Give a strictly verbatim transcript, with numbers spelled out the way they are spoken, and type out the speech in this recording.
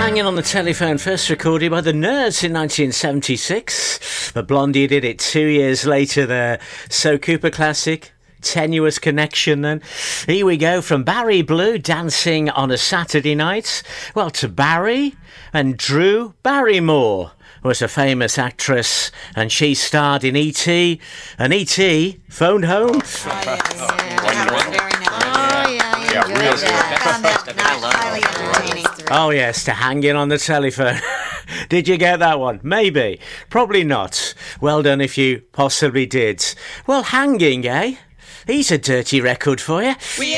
Hanging on the Telephone, first recorded by the Nerds in nineteen seventy-six. But Blondie did it two years later there. So Cooper classic. Tenuous connection then. Here we go from Barry Blue dancing on a Saturday night. Well, to Barry and Drew Barrymore was a famous actress, and she starred in E T, and E T phoned home. Oh, yeah, yeah. Very nice. Oh, yeah, yeah, real good. Highly entertaining. Oh, yes, to Hanging on the Telephone. Did you get that one? Maybe. Probably not. Well done if you possibly did. Well, hanging, eh? He's a dirty record for you.